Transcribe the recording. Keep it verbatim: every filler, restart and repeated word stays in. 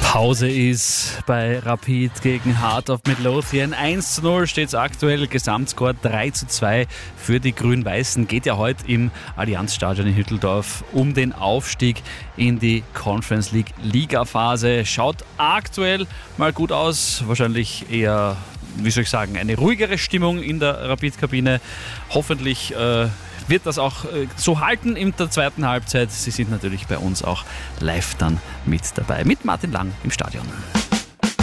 Pause ist bei Rapid gegen Heart of Midlothian. eins zu null steht es aktuell, Gesamtscore drei zu zwei für die Grün-Weißen. Geht ja heute im Allianzstadion in Hütteldorf um den Aufstieg in die Conference League Liga-Phase. Schaut aktuell mal gut aus, wahrscheinlich eher, wie soll ich sagen, eine ruhigere Stimmung in der Rapid-Kabine. Hoffentlich äh, wird das auch äh, so halten in der zweiten Halbzeit. Sie sind natürlich bei uns auch live dann mit dabei, mit Martin Lang im Stadion.